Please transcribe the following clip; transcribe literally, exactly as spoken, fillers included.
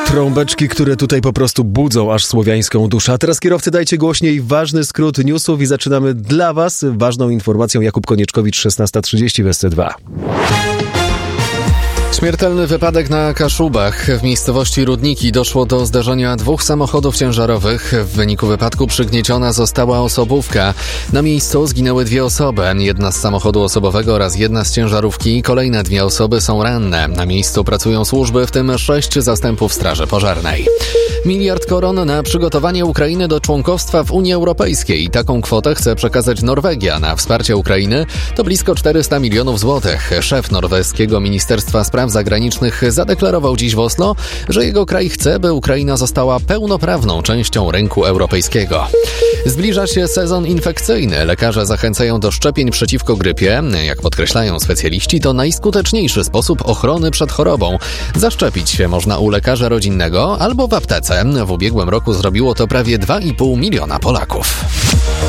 Trąbeczki, które tutaj po prostu budzą aż słowiańską duszę. A teraz kierowcy, dajcie głośniej ważny skrót newsów i zaczynamy dla Was ważną informacją. Jakub Konieczkowicz, szesnasta trzydzieści w S C dwa. Śmiertelny wypadek na Kaszubach. W miejscowości Rudniki doszło do zdarzenia dwóch samochodów ciężarowych. W wyniku wypadku przygnieciona została osobówka. Na miejscu zginęły dwie osoby. Jedna z samochodu osobowego oraz jedna z ciężarówki. Kolejne dwie osoby są ranne. Na miejscu pracują służby, w tym sześć zastępów Straży Pożarnej. Miliard koron na przygotowanie Ukrainy do członkostwa w Unii Europejskiej. Taką kwotę chce przekazać Norwegia na wsparcie Ukrainy. To blisko czterysta milionów złotych. Szef norweskiego Ministerstwa Spraw Zagranicznych zadeklarował dziś w Oslo, że jego kraj chce, by Ukraina została pełnoprawną częścią rynku europejskiego. Zbliża się sezon infekcyjny. Lekarze zachęcają do szczepień przeciwko grypie. Jak podkreślają specjaliści, to najskuteczniejszy sposób ochrony przed chorobą. Zaszczepić się można u lekarza rodzinnego albo w aptece. W ubiegłym roku zrobiło to prawie dwa i pół miliona Polaków.